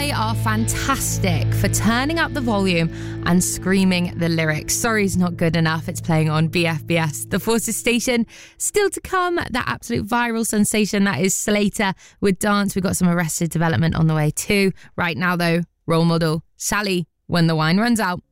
They are fantastic for turning up the volume and screaming the lyrics. Sorry's not good enough. It's playing on BFBS, the Forces station. Still to come, that absolute viral sensation that is Slater with Dance. We've got some Arrested Development on the way too. Right now though, Role Model, Sally, When the Wine Runs Out.